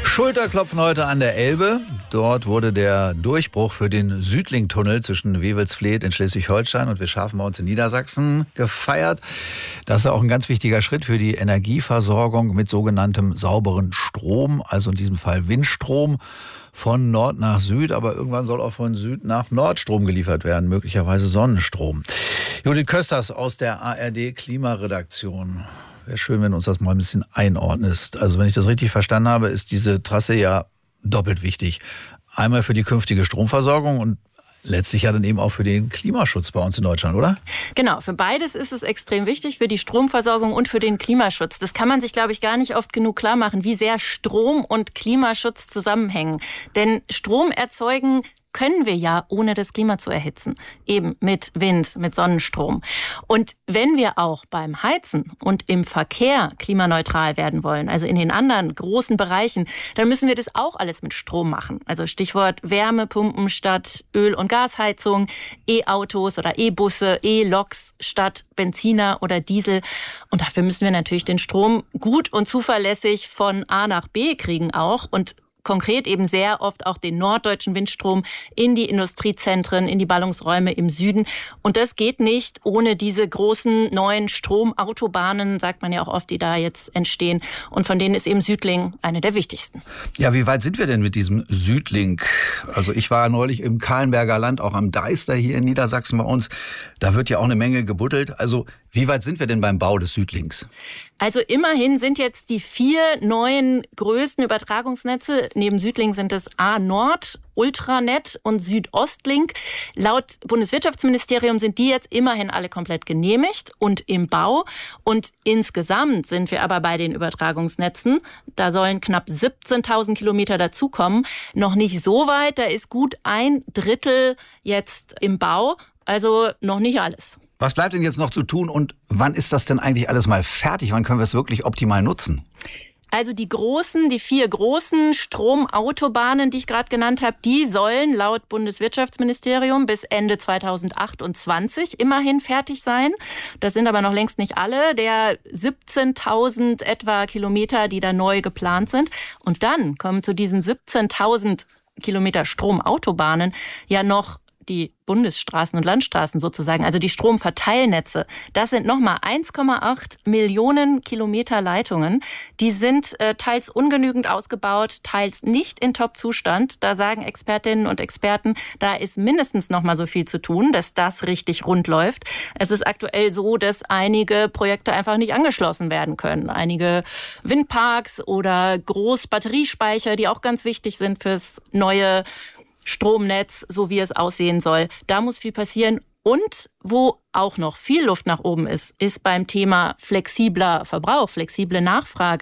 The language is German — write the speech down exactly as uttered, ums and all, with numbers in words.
Schulterklopfen heute an der Elbe. Dort wurde der Durchbruch für den Südlink-Tunnel zwischen Wewelsfleth in Schleswig-Holstein und Wilschafen bei uns in Niedersachsen gefeiert. Das ist auch ein ganz wichtiger Schritt für die Energieversorgung mit sogenanntem sauberen Strom, also in diesem Fall Windstrom. Von Nord nach Süd, aber irgendwann soll auch von Süd nach Nord Strom geliefert werden, möglicherweise Sonnenstrom. Judith Kösters aus der A R D-Klimaredaktion. Wäre schön, wenn du uns das mal ein bisschen einordnest. Also wenn ich das richtig verstanden habe, ist diese Trasse ja doppelt wichtig. Einmal für die künftige Stromversorgung und letztlich ja dann eben auch für den Klimaschutz bei uns in Deutschland, oder? Genau, für beides ist es extrem wichtig, für die Stromversorgung und für den Klimaschutz. Das kann man sich, glaube ich, gar nicht oft genug klar machen, wie sehr Strom und Klimaschutz zusammenhängen. Denn Strom erzeugen können wir ja, ohne das Klima zu erhitzen. Eben mit Wind, mit Sonnenstrom. Und wenn wir auch beim Heizen und im Verkehr klimaneutral werden wollen, also in den anderen großen Bereichen, dann müssen wir das auch alles mit Strom machen. Also Stichwort Wärmepumpen statt Öl- und Gasheizung, E-Autos oder E-Busse, E-Loks statt Benziner oder Diesel. Und dafür müssen wir natürlich den Strom gut und zuverlässig von A nach B kriegen auch und konkret eben sehr oft auch den norddeutschen Windstrom in die Industriezentren, in die Ballungsräume im Süden. Und das geht nicht ohne diese großen neuen Stromautobahnen, sagt man ja auch oft, die da jetzt entstehen. Und von denen ist eben Südlink eine der wichtigsten. Ja, wie weit sind wir denn mit diesem Südlink? Also ich war neulich im Kahlenberger Land, auch am Deister hier in Niedersachsen bei uns. Da wird ja auch eine Menge gebuddelt. Also wie weit sind wir denn beim Bau des Südlinks? Also immerhin sind jetzt die vier neuen größten Übertragungsnetze, neben Südlink sind es A-Nord, Ultranet und Südostlink. Laut Bundeswirtschaftsministerium sind die jetzt immerhin alle komplett genehmigt und im Bau. Und insgesamt sind wir aber bei den Übertragungsnetzen. Da sollen knapp siebzehntausend Kilometer dazukommen. Noch nicht so weit, da ist gut ein Drittel jetzt im Bau. Also noch nicht alles. Was bleibt denn jetzt noch zu tun und wann ist das denn eigentlich alles mal fertig? Wann können wir es wirklich optimal nutzen? Also die großen, die vier großen Stromautobahnen, die ich gerade genannt habe, die sollen laut Bundeswirtschaftsministerium bis Ende zweitausendachtundzwanzig immerhin fertig sein. Das sind aber noch längst nicht alle der siebzehntausend etwa Kilometer, die da neu geplant sind. Und dann kommen zu diesen siebzehntausend Kilometer Stromautobahnen ja noch die Bundesstraßen und Landstraßen sozusagen, also die Stromverteilnetze. Das sind nochmal eins Komma acht Millionen Kilometer Leitungen. Die sind äh, teils ungenügend ausgebaut, teils nicht in Top-Zustand. Da sagen Expertinnen und Experten, da ist mindestens nochmal so viel zu tun, dass das richtig rund läuft. Es ist aktuell so, dass einige Projekte einfach nicht angeschlossen werden können. Einige Windparks oder Großbatteriespeicher, die auch ganz wichtig sind fürs neue Stromnetz, so wie es aussehen soll. Da muss viel passieren. Und wo auch noch viel Luft nach oben ist, ist beim Thema flexibler Verbrauch, flexible Nachfrage.